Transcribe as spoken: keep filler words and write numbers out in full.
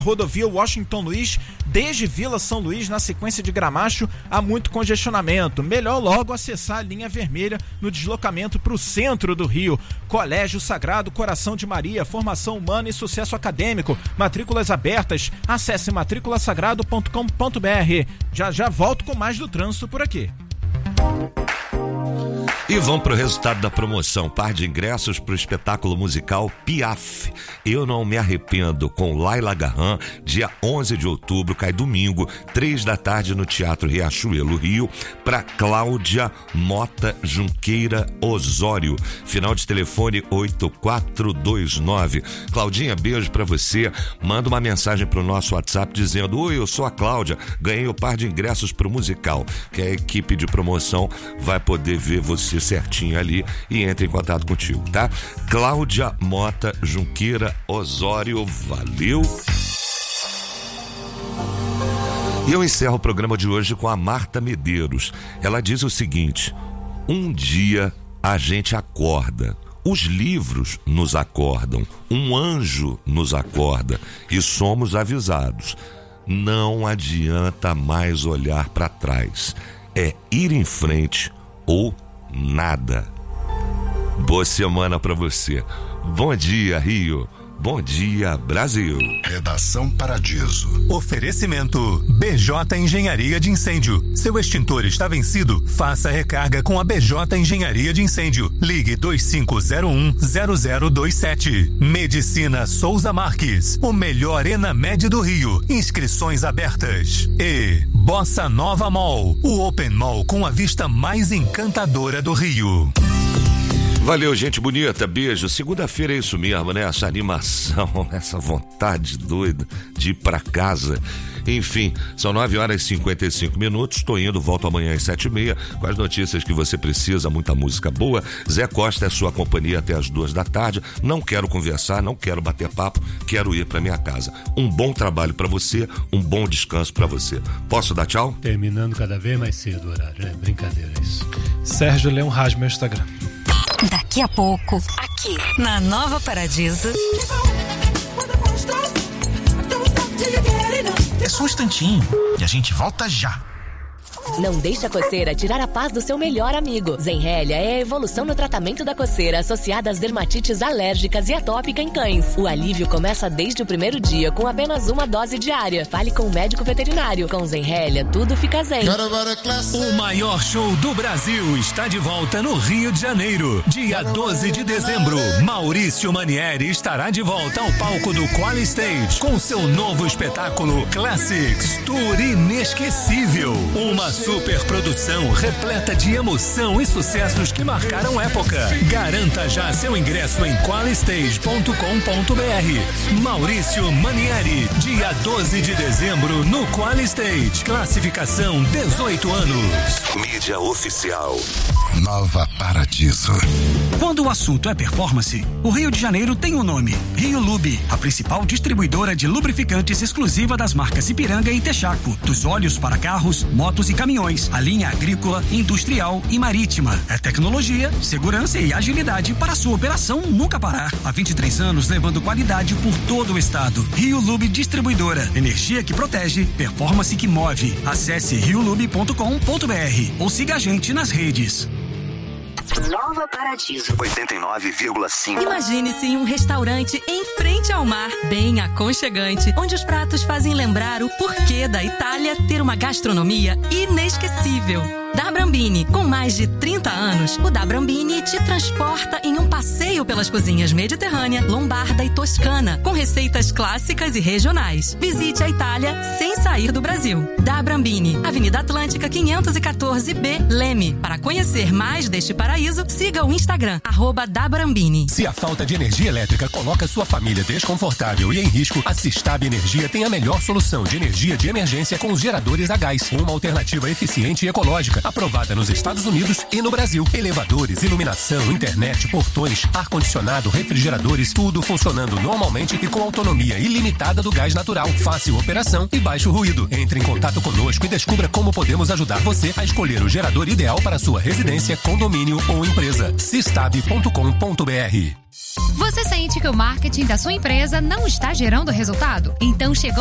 Rodovia Washington Luiz, desde Vila São Luís, na sequência de Gramacho, há muito congestionamento. Melhor logo acessar a linha vermelha no deslocamento para o centro do Rio. Colégio Sagrado Coração de Maria, formação humana e sucesso acadêmico. Matrículas abertas. Acesse matrícula sagrado ponto com ponto b r. Já já volto com mais do trânsito por aqui. E vamos para o resultado da promoção. Par de ingressos para o espetáculo musical Piaf. Eu Não Me Arrependo, com Laila Garran, dia onze de outubro, cai domingo, três da tarde no Teatro Riachuelo, Rio, para Cláudia Mota Junqueira Osório. Final de telefone oito quatro dois nove. Claudinha, beijo para você. Manda uma mensagem para o nosso WhatsApp dizendo: oi, eu sou a Cláudia, ganhei o par de ingressos para o musical, que a equipe de promoção vai poder ver você certinho ali e entre em contato contigo, tá? Cláudia Mota Junqueira Osório, valeu! E eu encerro o programa de hoje com a Marta Medeiros. Ela diz o seguinte: um dia a gente acorda, os livros nos acordam, um anjo nos acorda e somos avisados. Não adianta mais olhar para trás, é ir em frente ou nada. Boa semana pra você. Bom dia, Rio. Bom dia, Brasil. Redação Paradiso. Oferecimento B J Engenharia de Incêndio. Seu extintor está vencido? Faça a recarga com a B J Engenharia de Incêndio. Ligue dois cinco zero um zero zero dois sete. Medicina Souza Marques. O melhor Enamed do Rio. Inscrições abertas. E Bossa Nova Mall. O Open Mall com a vista mais encantadora do Rio. Valeu, gente bonita, beijo. Segunda-feira é isso mesmo, né? Essa animação, essa vontade doida de ir pra casa. Enfim, são nove horas e cinquenta e cinco minutos. Tô indo, volto amanhã às sete e meia com as notícias que você precisa, muita música boa. Zé Costa é sua companhia até as duas da tarde. Não quero conversar, não quero bater papo, quero ir pra minha casa. Um bom trabalho pra você, um bom descanso pra você. Posso dar tchau? Terminando cada vez mais cedo o horário, é brincadeira isso. Sérgio Leão Raj, meu Instagram. Daqui a pouco, aqui na Nova Paradiso. É só um instantinho e a gente volta já. Não deixe a coceira tirar a paz do seu melhor amigo. Zenrelia é a evolução no tratamento da coceira associada às dermatites alérgicas e atópica em cães. O alívio começa desde o primeiro dia com apenas uma dose diária. Fale com o médico veterinário. Com Zenrelia, tudo fica zen. O maior show do Brasil está de volta no Rio de Janeiro. Dia doze de dezembro, Maurício Manieri estará de volta ao palco do Quali Stage com seu novo espetáculo Classics Tour Inesquecível. Uma super produção repleta de emoção e sucessos que marcaram época. Garanta já seu ingresso em qualistage ponto com ponto b r. Maurício Manieri, dia doze de dezembro no Quali Stage. Classificação dezoito anos. Mídia oficial. Nova Paradiso. Quando o assunto é performance, o Rio de Janeiro tem um nome: Rio Lube, a principal distribuidora de lubrificantes exclusiva das marcas Ipiranga e Texaco. Dos óleos para carros, motos e caminhões, a linha agrícola, industrial e marítima. É tecnologia, segurança e agilidade para sua operação nunca parar. Há vinte e três anos levando qualidade por todo o estado. Rio Lube Distribuidora. Energia que protege, performance que move. Acesse rio lube ponto com ponto b r ou siga a gente nas redes. Nova Paradiso oitenta e nove vírgula cinco. Imagine-se em um restaurante em frente ao mar, bem aconchegante, onde os pratos fazem lembrar o porquê da Itália ter uma gastronomia inesquecível. Da Brambini, com mais de trinta anos, o Da Brambini te transporta em um passeio pelas cozinhas mediterrânea, lombarda e toscana, com receitas clássicas e regionais. Visite a Itália sem sair do Brasil. Da Brambini, Avenida Atlântica quinhentos e quatorze B, Leme. Para conhecer mais deste paraíso, siga o Instagram, arroba Da Brambini. Se a falta de energia elétrica coloca sua família desconfortável e em risco, a Sistab Energia tem a melhor solução de energia de emergência com os geradores a gás. Uma alternativa eficiente e ecológica. aprovada nos Estados Unidos e no Brasil. Elevadores, iluminação, internet, portões, ar-condicionado, refrigeradores, tudo funcionando normalmente e com autonomia ilimitada do gás natural, fácil operação e baixo ruído. Entre em contato conosco e descubra como podemos ajudar você a escolher o gerador ideal para sua residência, condomínio ou empresa. sistab ponto com ponto br. Você sente que o marketing da sua empresa não está gerando resultado? Então chegou